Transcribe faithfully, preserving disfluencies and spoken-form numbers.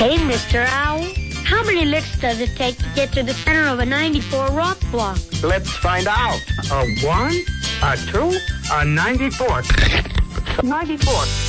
Hey, Mister Owl. How many licks does it take to get to the center of a ninety-four rock block? Let's find out. A one, a two, a ninety-four. ninety-four.